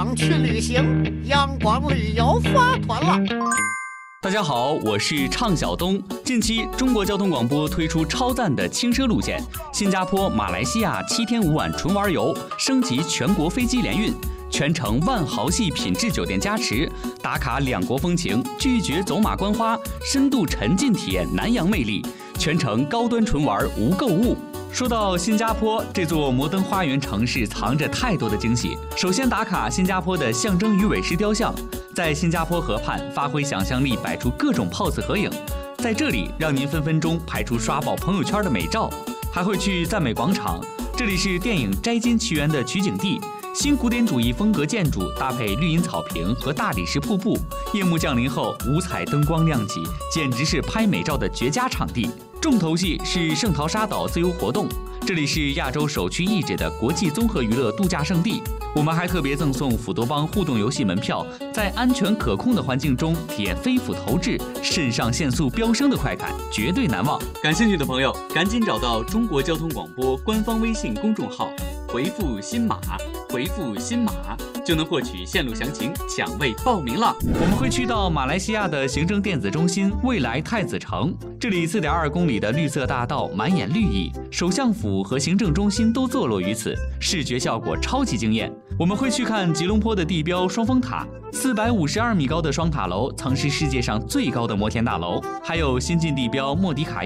光去旅行，阳光旅游发团了。 大家好，我是畅晓东。近期中国交通广播推出超赞的轻奢路线，新加坡、马来西亚7天5晚纯玩游，升级全国飞机联运，全程万豪系品质酒店加持，打卡两国风情，拒绝走马观花，深度沉浸体验南洋魅力，全程高端纯玩无购物。说到新加坡这座摩登花园城市，藏着太多的惊喜。首先打卡新加坡的象征鱼尾狮雕像，在新加坡河畔发挥想象力，摆出各种 pose 合影，在这里让您分分钟拍出刷爆朋友圈的美照。还会去赞美广场，这里是电影《摘金奇缘》的取景地，新古典主义风格建筑搭配绿荫草坪和大理石瀑布，夜幕降临后五彩灯光亮起，简直是拍美照的绝佳场地。重头戏是圣淘沙岛自由活动，这里是亚洲首屈一指的国际综合娱乐度假胜地。我们还特别赠送斧多帮互动游戏门票，在安全可控的环境中体验飞斧投掷、肾上腺素飙升的快感，绝对难忘。感兴趣的朋友赶紧找到中国交通广播官方微信公众号，回复新码就能获取线路详情，抢位报名了。我们会去到马来西亚的行政电子中心未来太子城，这里4.2公里的绿色大道满眼绿意，首相府和行政中心都坐落于此，视觉效果超级惊艳。我们会去看吉隆坡的地标双峰塔，452米高的双塔楼曾是世界上最高的摩天大楼，还有新晋地标莫迪卡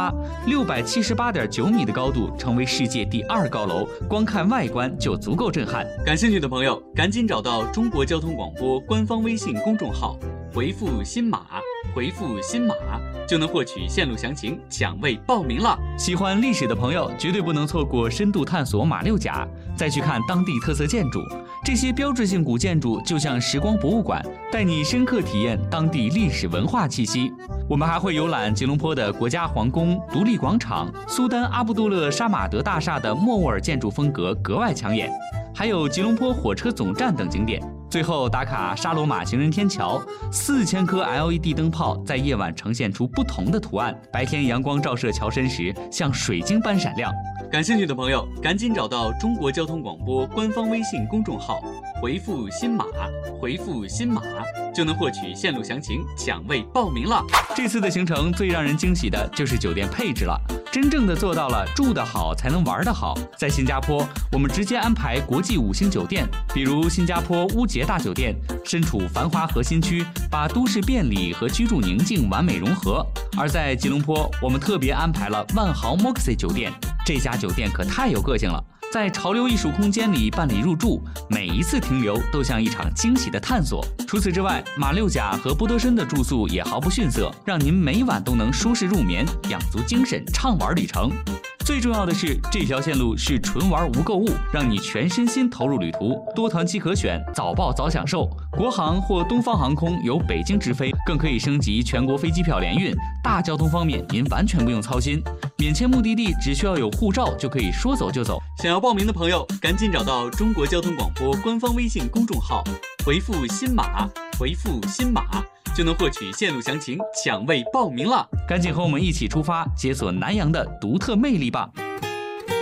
118，678.9米的高度，成为世界第2高楼，光看外观就足够震撼。感兴趣的朋友赶紧找到中国交通广播官方微信公众号，回复新码就能获取线路详情，抢位报名了。喜欢历史的朋友绝对不能错过深度探索马六甲，再去看当地特色建筑，这些标志性古建筑就像时光博物馆，带你深刻体验当地历史文化气息。我们还会游览吉隆坡的国家皇宫、独立广场、苏丹阿卜杜勒沙马德大厦的莫卧儿建筑风格格外抢眼，还有吉隆坡火车总站等景点。最后打卡沙罗马行人天桥，4000颗 LED 灯泡在夜晚呈现出不同的图案，白天阳光照射桥身时像水晶般闪亮。感兴趣的朋友赶紧找到中国交通广播官方微信公众号，回复新码就能获取线路详情，抢位报名了。这次的行程最让人惊喜的就是酒店配置了，真正的做到了住得好才能玩得好。在新加坡，我们直接安排国际5星酒店，比如新加坡乌杰大酒店，身处繁华核心区，把都市便利和居住宁静完美融合。而在吉隆坡，我们特别安排了万豪 Moxie 酒店，这家酒店可太有个性了，在潮流艺术空间里办理入住，每一次停留都像一场惊喜的探索。除此之外，马六甲和波多申的住宿也毫不逊色，让您每晚都能舒适入眠，养足精神，畅玩旅程。最重要的是，这条线路是纯玩无购物，让你全身心投入旅途，多团期可选，早报早享受。国航或东方航空由北京直飞，更可以升级全国飞机票联运，大交通方面您完全不用操心，免签目的地只需要有护照就可以说走就走。想要报名的朋友赶紧找到中国交通广播官方微信公众号，回复新码就能获取线路详情，抢位报名了。赶紧和我们一起出发，解锁南洋的独特魅力吧。